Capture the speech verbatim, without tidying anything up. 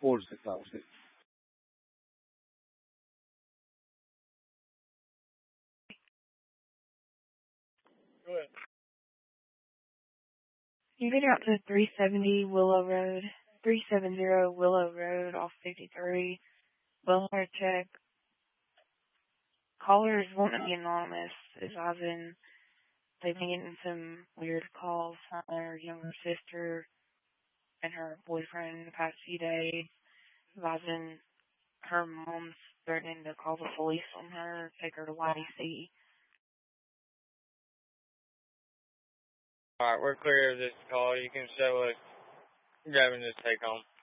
four six five six. Go ahead. You made it out to three seventy Willow Road, three seventy Willow Road off fifty-three. Wellhead check. Callers wanting to be anonymous, advising they've been getting some weird calls from their younger sister and her boyfriend in the past few days, advising her mom's threatening to call the police on her, take her to Y D C. Alright, we're clear of this call. You can show us grabbing this take home.